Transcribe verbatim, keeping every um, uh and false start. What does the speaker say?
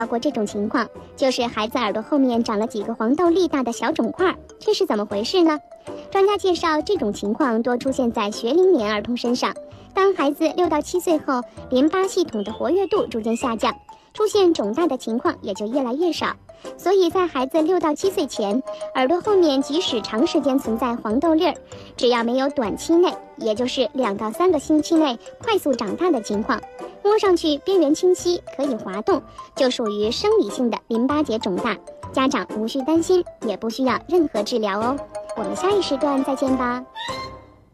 过这种情况，就是孩子耳朵后面长了几个黄豆粒大的小肿块，这是怎么回事呢？专家介绍，这种情况多出现在学龄年儿童身上。当孩子六到七岁后，淋巴系统的活跃度逐渐下降，出现肿大的情况也就越来越少。所以在孩子六到七岁前，耳朵后面即使长时间存在黄豆粒儿，只要没有短期内，也就是两到三个星期内快速长大的情况，摸上去边缘清晰，可以滑动，就属于生理性的淋巴结肿大，家长无需担心，也不需要任何治疗哦。我们下一时段再见吧。